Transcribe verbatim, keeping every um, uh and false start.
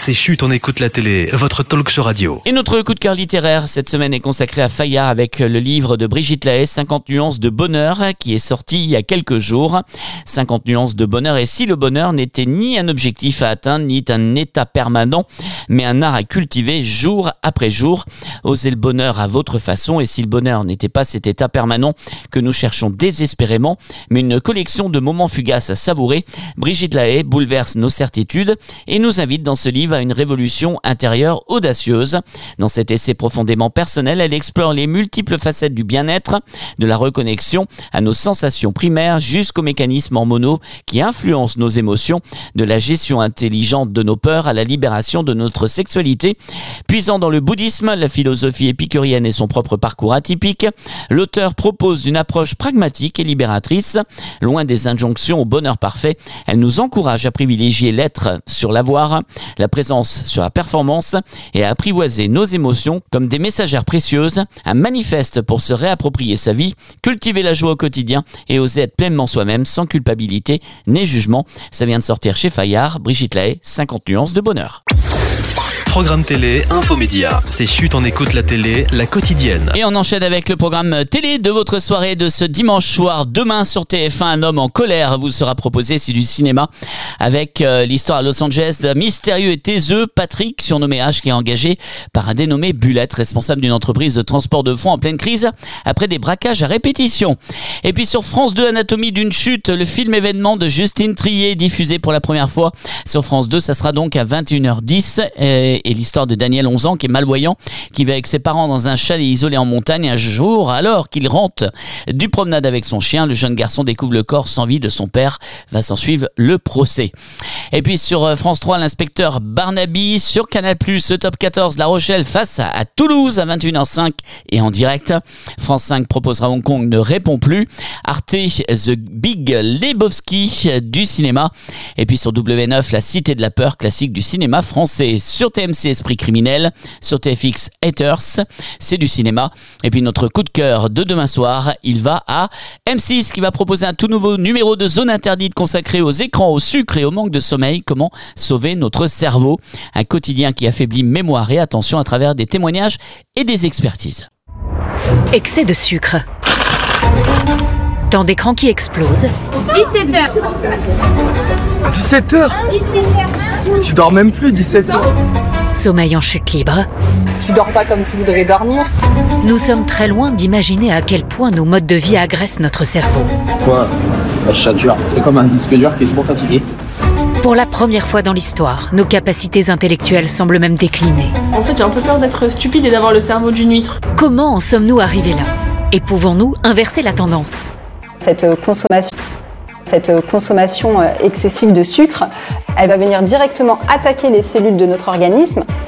c'est Chut, on écoute la télé, votre talk show radio. Et notre coup de cœur littéraire cette semaine est consacré à Fayard avec le livre de Brigitte Lahaie, cinquante nuances de bonheur, qui est sorti il y a quelques jours. cinquante nuances de bonheur, et si le bonheur n'était ni un objectif à atteindre, ni un état permanent, mais un art à cultiver jour après jour. Osez le bonheur à votre façon, et si le bonheur n'était pas cet état permanent que nous cherchons désespérément, mais une collection de moments fugaces à savourer, Brigitte Lahaie bouleverse nos certitudes et nous invite dans ce livre à une révolution intérieure audacieuse. Dans cet essai profondément personnel, elle explore les multiples facettes du bien-être, de la reconnexion à nos sensations primaires jusqu'aux mécanismes hormonaux qui influencent nos émotions, de la gestion intelligente de nos peurs à la libération de notre sexualité. Puisant dans le bouddhisme, la philosophie épicurienne et son propre parcours atypique, l'auteur propose une approche pragmatique et libératrice. Loin des injonctions au bonheur parfait, elle nous encourage à privilégier l'être sur l'avoir, la présence sur la performance et à apprivoiser nos émotions comme des messagères précieuses, un manifeste pour se réapproprier sa vie, cultiver la joie au quotidien et oser être pleinement soi-même sans culpabilité ni jugement. Ça vient de sortir chez Fayard. Brigitte Lahaie, cinquante nuances de bonheur. Programme télé, infomédia, c'est Chut, on écoute la télé, la quotidienne. Et on enchaîne avec le programme télé de votre soirée de ce dimanche soir. Demain sur T F un, un homme en colère vous sera proposé, c'est du cinéma, avec euh, l'histoire à Los Angeles d'un mystérieux et taiseux Patrick, surnommé H, qui est engagé par un dénommé Bulette, responsable d'une entreprise de transport de fonds en pleine crise, après des braquages à répétition. Et puis sur France deux, Anatomie d'une chute, le film événement de Justine Triet, diffusé pour la première fois sur France deux, ça sera donc à vingt et une heures dix. Et et l'histoire de Daniel, onze ans, qui est malvoyant, qui va avec ses parents dans un chalet isolé en montagne. Un jour, alors qu'il rentre du promenade avec son chien, le jeune garçon découvre le corps sans vie de son père. Va s'en suivre le procès. Et puis sur France trois, l'inspecteur Barnaby. Sur Canal plus, le top quatorze, La Rochelle face à, à Toulouse à vingt et une heures cinq et en direct. France cinq proposera Hong Kong ne répond plus. Arte, The Big Lebowski du cinéma. Et puis sur W neuf, La Cité de la Peur, classique du cinéma français. Sur T M C, Esprit criminel. Sur T F X, Haters, c'est du cinéma. Et puis notre coup de cœur de demain soir, il va à M six, qui va proposer un tout nouveau numéro de Zone Interdite consacré aux écrans, au sucre et au manque de sommeil. Comment sauver notre cerveau. Un quotidien qui affaiblit mémoire et attention à travers des témoignages et des expertises. Excès de sucre. Temps d'écran qui explose. dix-sept heures. dix-sept heures Tu dors même plus, dix-sept heures. Sommeil en chute libre. Tu dors pas comme tu voudrais dormir. Nous sommes très loin d'imaginer à quel point nos modes de vie agressent notre cerveau. Quoi? La chature, c'est comme un disque dur qui est trop fatigué. Pour la première fois dans l'histoire, nos capacités intellectuelles semblent même décliner. En fait, j'ai un peu peur d'être stupide et d'avoir le cerveau d'une huître. Comment en sommes-nous arrivés là? Et pouvons-nous inverser la tendance? Cette consommation, cette consommation excessive de sucre, elle va venir directement attaquer les cellules de notre organisme